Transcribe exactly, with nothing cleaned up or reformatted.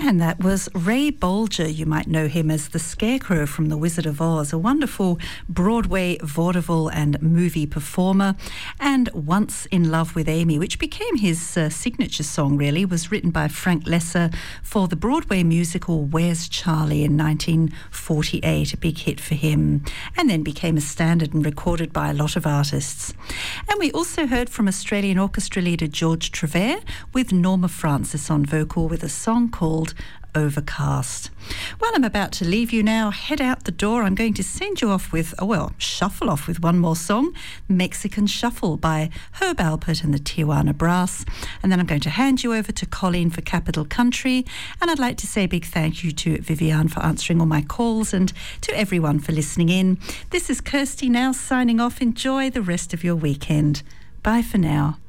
And that was Ray Bolger. You might know him as the Scarecrow from The Wizard of Oz, a wonderful Broadway vaudeville and movie performer. And Once in Love with Amy, which became his uh, signature song, really, was written by Frank Lesser for the Broadway musical Where's Charlie in nineteen forty-eight, a big hit for him, and then became a standard and recorded by a lot of artists. And we also heard from Australian orchestra leader George Trevere with Norma Francis on vocal with a song called Overcast. Well, I'm about to leave you now, head out the door. I'm going to send you off with, oh well, shuffle off with one more song, Mexican Shuffle by Herb Alpert and the Tijuana Brass. And then I'm going to hand you over to Colleen for Capital Country. And I'd like to say a big thank you to Viviane for answering all my calls and to everyone for listening in. This is Kirsty now signing off. Enjoy the rest of your weekend. Bye for now.